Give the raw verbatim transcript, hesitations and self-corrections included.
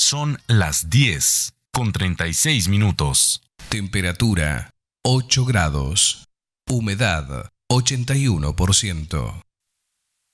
Son las diez con treinta y seis minutos. Temperatura ocho grados. Humedad ochenta y uno por ciento.